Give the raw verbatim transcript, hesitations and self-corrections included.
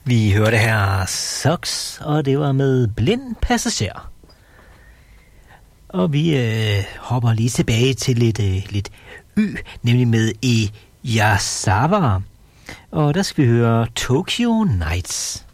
Vi hørte her Socks, og det var med Blind Passager. Og vi øh, hopper lige tilbage til lidt, øh, lidt Y, nemlig med Eyasawa. Og der skal vi høre Tokyo Nights.